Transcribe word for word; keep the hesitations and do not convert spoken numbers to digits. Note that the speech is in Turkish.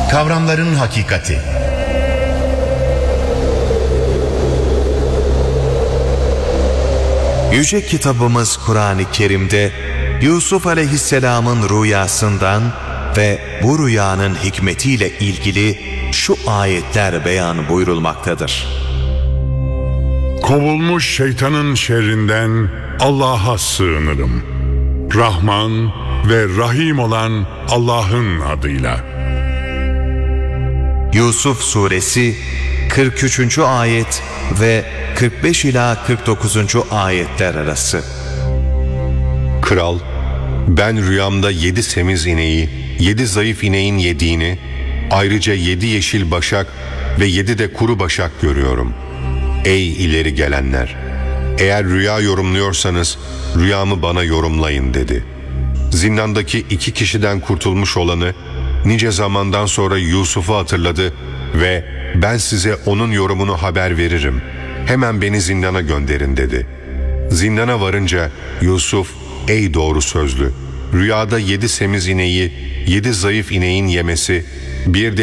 Kavramların hakikati. Yüce kitabımız Kur'an-ı Kerim'de Yusuf Aleyhisselam'ın rüyasından ve bu rüyanın hikmetiyle ilgili şu ayetler beyan buyurulmaktadır. Kovulmuş şeytanın şerrinden Allah'a sığınırım. Rahman ve Rahim olan Allah'ın adıyla. Yusuf Suresi kırk üçüncü ayet ve kırk beş ila kırk dokuzuncu ayetler arası. Kral, ben rüyamda yedi semiz ineği, yedi zayıf ineğin yediğini, ayrıca yedi yeşil başak ve yedi de kuru başak görüyorum. Ey ileri gelenler! Eğer rüya yorumluyorsanız rüyamı bana yorumlayın dedi. Zindandaki iki kişiden kurtulmuş olanı nice zamandan sonra Yusuf'u hatırladı ve ben size onun yorumunu haber veririm. Hemen beni zindana gönderin dedi. Zindana varınca Yusuf, ey doğru sözlü, rüyada yedi semiz ineği, yedi zayıf ineğin yemesi, bir de